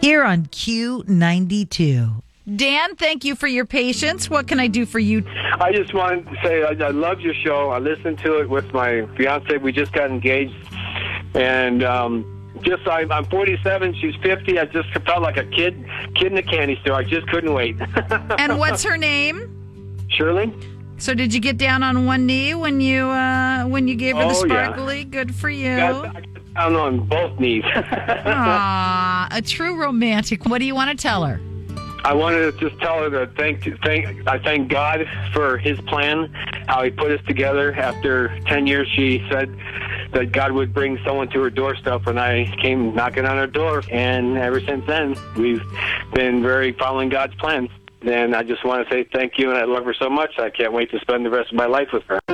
here on Q92. Dan, thank you for your patience. What can I do for you? I just wanted to say I love your show. I listened to it with my fiance. We just got engaged. And I'm 47. She's 50. I just felt like a kid in a candy store. I just couldn't wait. And what's her name? Shirley. So did you get down on one knee when you gave her the sparkly? Yeah. Good for you. I'm on both knees. Aww, a true romantic. What do you want to tell her? I wanted to just tell her that I thank God for His plan, how He put us together. After 10 years, she said that God would bring someone to her doorstep when I came knocking on her door. And ever since then, we've been very following God's plans. And I just want to say thank you, and I love her so much. I can't wait to spend the rest of my life with her.